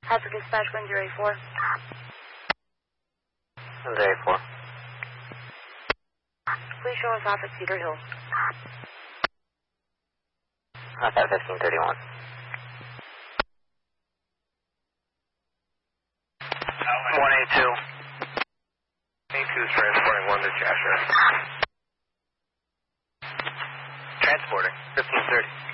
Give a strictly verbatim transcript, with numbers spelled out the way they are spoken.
Hazard dispatch one zero eight four. one zero eight four. Please show us off at Cedar Hill. Off at fifteen thirty-one. one eight two. eight two is transporting one to Cheshire. Transporting, fifteen thirty.